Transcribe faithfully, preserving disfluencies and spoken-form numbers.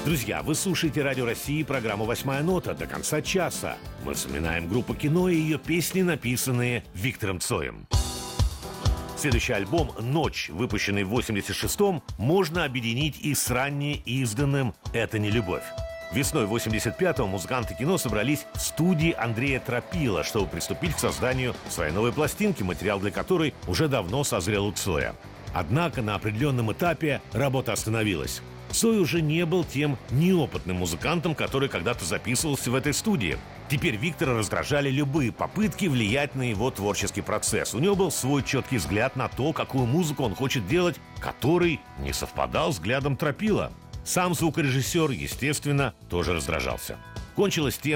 Друзья, вы слушаете Радио России, программу «Восьмая нота» до конца часа. Мы вспоминаем группу «Кино» и ее песни, написанные Виктором Цоем. Следующий альбом «Ночь», выпущенный в восемьдесят шестом, можно объединить и с ранее изданным «Это не любовь». Весной восемьдесят пятого музыканты «Кино» собрались в студии Андрея Тропила, чтобы приступить к созданию своей новой пластинки, материал для которой уже давно созрел у Цоя. Однако на определенном этапе работа остановилась. Цой уже не был тем неопытным музыкантом, который когда-то записывался в этой студии. Теперь Виктора раздражали любые попытки влиять на его творческий процесс. У него был свой четкий взгляд на то, какую музыку он хочет делать, который не совпадал с взглядом Тропила. Сам звукорежиссер, естественно, тоже раздражался. Кончилось тем,